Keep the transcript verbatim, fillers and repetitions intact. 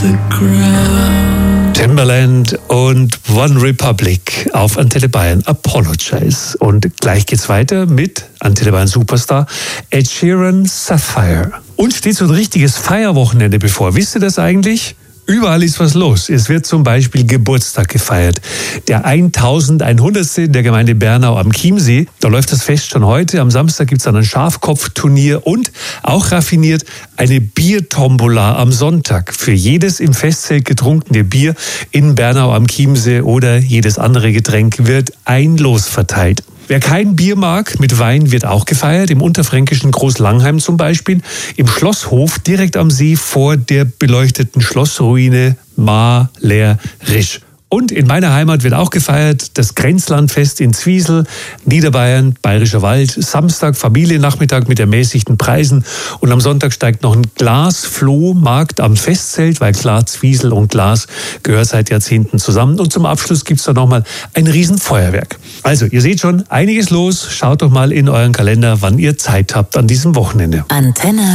the ground. Timbaland und One Republic auf Antenne Bayern. Apologize. Und gleich geht's weiter mit Antenne Bayern Superstar Ed Sheeran, Sapphire. Und steht so ein richtiges Feierwochenende bevor. Wisst ihr das eigentlich? Überall ist was los. Es wird zum Beispiel Geburtstag gefeiert. Der eintausendeinhundertste der Gemeinde Bernau am Chiemsee. Da läuft das Fest schon heute. Am Samstag gibt es dann ein Schafkopfturnier und auch raffiniert eine Biertombola am Sonntag. Für jedes im Festzelt getrunkene Bier in Bernau am Chiemsee oder jedes andere Getränk wird ein Los verteilt. Wer kein Bier mag, mit Wein wird auch gefeiert. Im unterfränkischen Großlangheim zum Beispiel. Im Schlosshof direkt am See vor der beleuchteten Schlossruine Malerisch. Und in meiner Heimat wird auch gefeiert das Grenzlandfest in Zwiesel, Niederbayern, Bayerischer Wald. Samstag Familiennachmittag mit ermäßigten Preisen. Und am Sonntag steigt noch ein Glasflohmarkt am Festzelt, weil klar, Zwiesel und Glas gehören seit Jahrzehnten zusammen. Und zum Abschluss gibt's da nochmal ein Riesenfeuerwerk. Also, ihr seht schon, einiges los. Schaut doch mal in euren Kalender, wann ihr Zeit habt an diesem Wochenende. Antenne